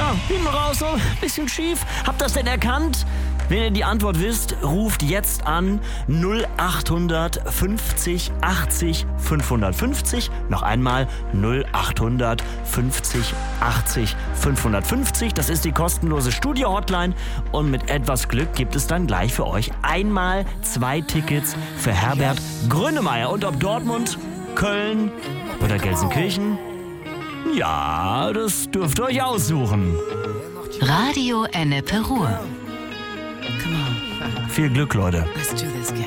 hinten raus, so ein bisschen schief. Habt ihr das denn erkannt? Wenn ihr die Antwort wisst, ruft jetzt an 0850 80 550. Noch einmal 0850 80 550. Das ist die kostenlose Studio-Hotline. Und mit etwas Glück gibt es dann gleich für euch einmal 2 Tickets für Herbert Grönemeyer. Und ob Dortmund, Köln oder Gelsenkirchen? Ja, das dürft ihr euch aussuchen. Radio Ennepe Ruhr. Viel Glück, Leute. Let's do this, kid.